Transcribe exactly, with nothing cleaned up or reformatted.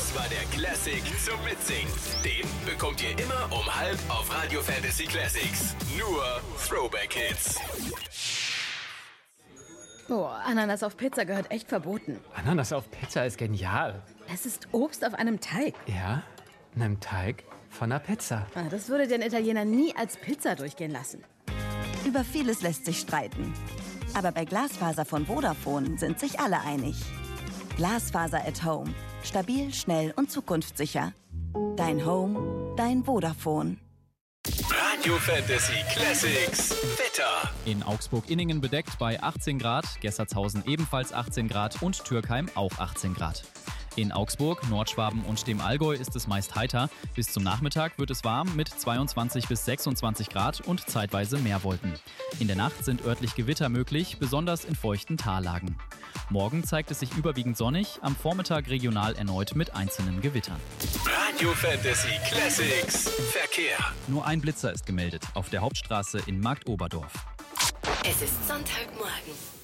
Das war der Classic zum Mitsingen. Den bekommt ihr immer um halb auf Radio Fantasy Classics. Nur Throwback Hits. Boah, Ananas auf Pizza gehört echt verboten. Ananas auf Pizza ist genial. Es ist Obst auf einem Teig. Ja, einem Teig von einer Pizza. Ah, das würde den Italiener nie als Pizza durchgehen lassen. Über vieles lässt sich streiten. Aber bei Glasfaser von Vodafone sind sich alle einig. Glasfaser at Home. Stabil, schnell und zukunftssicher. Dein Home, dein Vodafone. Radio Fantasy Classics Wetter. In Augsburg-Inningen bedeckt bei achtzehn Grad, Gessertshausen ebenfalls achtzehn Grad und Türkheim auch achtzehn Grad. In Augsburg, Nordschwaben und dem Allgäu ist es meist heiter. Bis zum Nachmittag wird es warm mit zweiundzwanzig bis sechsundzwanzig Grad und zeitweise Meerwolken. In der Nacht sind örtlich Gewitter möglich, besonders in feuchten Tallagen. Morgen zeigt es sich überwiegend sonnig, am Vormittag regional erneut mit einzelnen Gewittern. Radio Fantasy Classics Verkehr. Nur ein Blitzer ist gemeldet auf der Hauptstraße in Marktoberdorf. Es ist Sonntagmorgen.